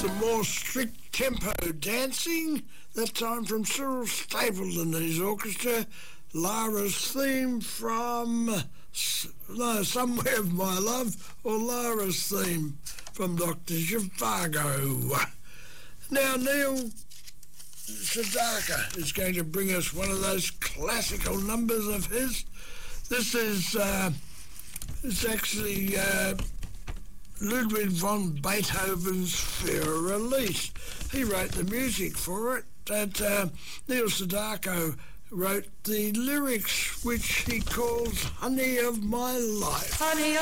Some more strict tempo dancing, that time from Cyril Stapleton and his orchestra. Lara's theme from Somewhere of My Love, or Lara's theme from Dr. Zhivago. Now Neil Sedaka is going to bring us one of those classical numbers of his. This is it's actually Ludwig von Beethoven's Für Elise. He wrote the music for it, and Neil Sedaka wrote the lyrics, which he calls Honey of My Life. Honey